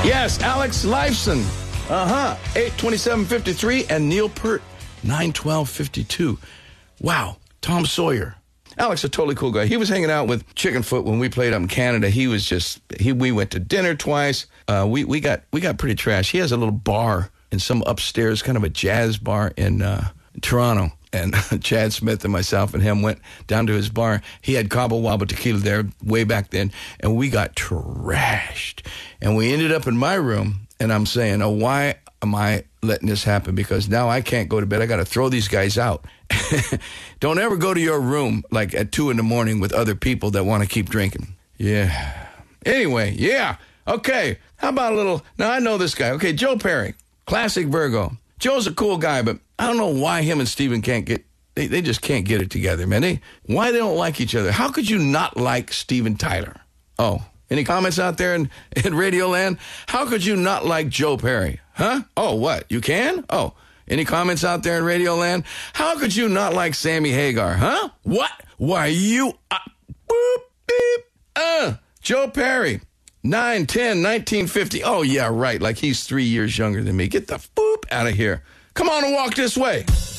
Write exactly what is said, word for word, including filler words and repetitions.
Yes, Alex Lifeson. Uh-huh. eight twenty-seven fifty-three. And Neil Peart, nine twelve fifty-two. Wow. Tom Sawyer. Alex, a totally cool guy. He was hanging out with Chickenfoot when we played up in Canada. He was just, he we went to dinner twice. Uh, we, we got we got pretty trash. He has a little bar in some upstairs, kind of a jazz bar in uh, Toronto. And Chad Smith and myself and him went down to his bar. He had Cabo Wabo tequila there way back then, and we got trashed. And we ended up in my room, and I'm saying, oh, why am I letting this happen? Because now I can't go to bed. I got to throw these guys out. Don't ever go to your room like at two in the morning with other people that want to keep drinking. Yeah. Anyway, yeah. Okay. How about a little, now I know this guy. Okay, Joe Perry, classic Virgo. Joe's a cool guy, but I don't know why him and Steven can't get, they, they just can't get it together, man. They, why they don't like each other? How could you not like Steven Tyler? Oh, any comments out there in, in Radio Land? How could you not like Joe Perry? Huh? Oh, what? You can? Oh, any comments out there in Radio Land? How could you not like Sammy Hagar? Huh? What? Why you, uh, boop, beep, uh, Joe Perry. nine ten nineteen fifty. Oh, yeah, right. Like he's three years younger than me. Get the boop out of here. Come on and walk this way.